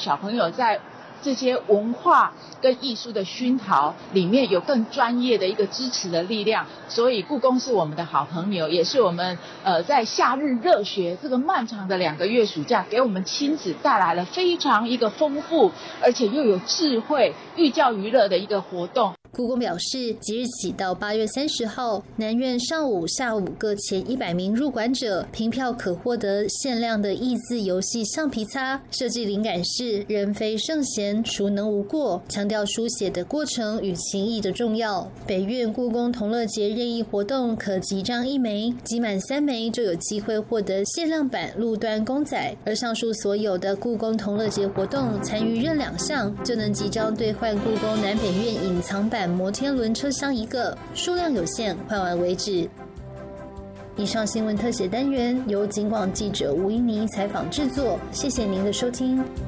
小朋友在这些文化跟艺术的熏陶里面有更专业的一个支持的力量，所以故宫是我们的好朋友，也是我们在夏日热学这个漫长的2个月暑假，给我们亲子带来了非常一个丰富而且又有智慧、寓教于乐的一个活动。 故宫表示，即日起到8月30号，南院上午、下午各前100名入馆者凭票可获得限量的益字游戏橡皮擦，设计灵感是人非圣贤，孰能无过，强调书写的过程与情谊的重要。北院故宫同乐节任意活动可集章1枚，集满3枚就有机会获得限量版路端公仔，而上述所有的故宫同乐节活动参与任2项，就能即章兑换故宫南北院隐藏版摩天轮车厢1个，数量有限，换完为止。以上新闻特写单元由警广记者吴依妮采访制作，谢谢您的收听。